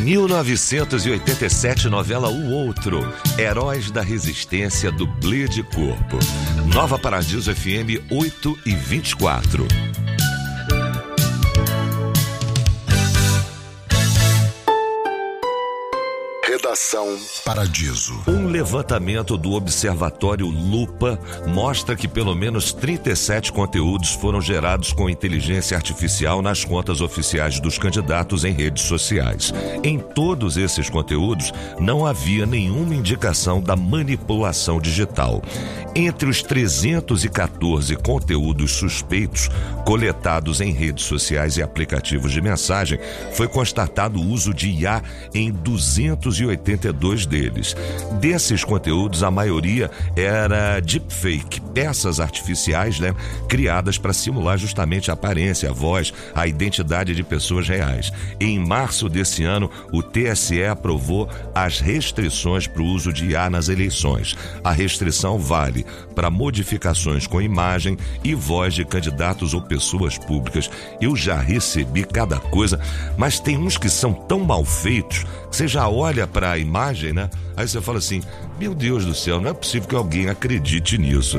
1987, novela O Outro, Heróis da Resistência, dublê de corpo. Nova Paradiso FM 8h24. Redação Paradiso. Um levantamento do Observatório Lupa mostra que pelo menos 37 conteúdos foram gerados com inteligência artificial nas contas oficiais dos candidatos em redes sociais. Em todos esses conteúdos, não havia nenhuma indicação da manipulação digital. Entre os 314 conteúdos suspeitos coletados em redes sociais e aplicativos de mensagem, foi constatado o uso de IA em 282 deles. Desses conteúdos, a maioria era deepfake, peças artificiais, criadas para simular justamente a aparência, a voz, a identidade de pessoas reais. Em março desse ano, o TSE aprovou as restrições para o uso de IA nas eleições. A restrição vale para modificações com imagem e voz de candidatos ou pessoas públicas. Eu já recebi cada coisa, mas tem uns que são tão mal feitos, que você já olha para a imagem, Aí você fala assim, meu Deus do céu, não é possível que alguém acredite nisso,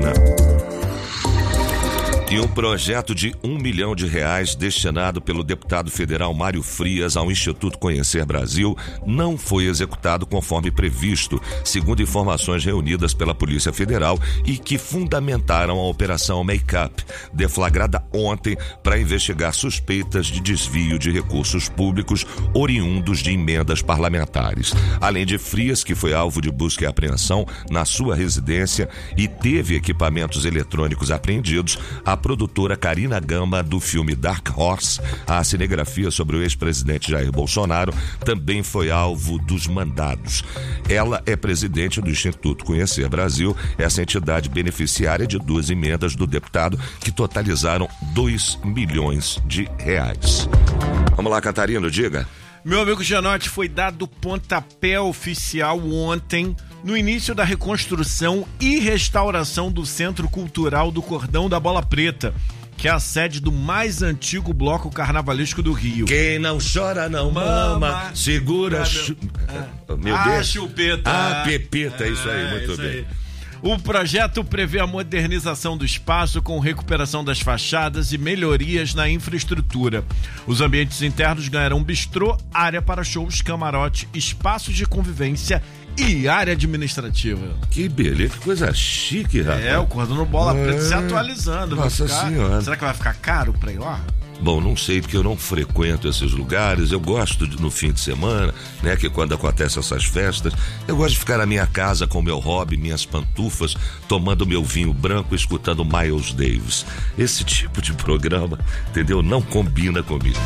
E um projeto de R$1 milhão destinado pelo deputado federal Mário Frias ao Instituto Conhecer Brasil não foi executado conforme previsto, segundo informações reunidas pela Polícia Federal e que fundamentaram a Operação Make-up, deflagrada ontem para investigar suspeitas de desvio de recursos públicos oriundos de emendas parlamentares. Além de Frias, que foi alvo de busca e apreensão na sua residência e teve equipamentos eletrônicos apreendidos, a produtora Karina Gama, do filme Dark Horse, a cinegrafia sobre o ex-presidente Jair Bolsonaro, também foi alvo dos mandados. Ela é presidente do Instituto Conhecer Brasil, essa entidade beneficiária de 2 emendas do deputado que totalizaram R$2 milhões. Vamos lá, Catarino, diga. Meu amigo Gianotti, foi dado pontapé oficial ontem no início da reconstrução e restauração do Centro Cultural do Cordão da Bola Preta, que é a sede do mais antigo bloco carnavalesco do Rio. Quem não chora não mama, segura meu Deus. Chupeta. Pepita, isso aí, muito bem. Aí. O projeto prevê a modernização do espaço com recuperação das fachadas e melhorias na infraestrutura. Os ambientes internos ganharão bistrô, área para shows, camarote, espaços de convivência e área administrativa. Que beleza, que coisa chique, rapaz. O Cordão Bola Preta se atualizando. Nossa Senhora. Será que vai ficar caro pra ir lá? Bom, não sei, porque eu não frequento esses lugares. Eu gosto no fim de semana, que quando acontecem essas festas, eu gosto de ficar na minha casa com meu hobby, minhas pantufas, tomando meu vinho branco, escutando Miles Davis. Esse tipo de programa, entendeu? Não combina comigo.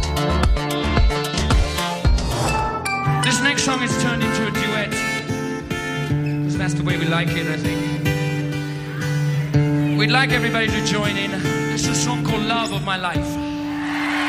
This next song is turned into a duet. Because that's the way we like it, I think. We'd like everybody to join in. This is a song called Love of My Life.